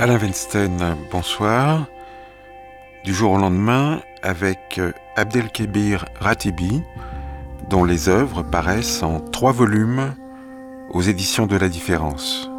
Alain Weinstein, bonsoir. Du jour au lendemain, avec Abdelkébir Ratibi, dont les œuvres paraissent en 3 volumes aux éditions de La Différence.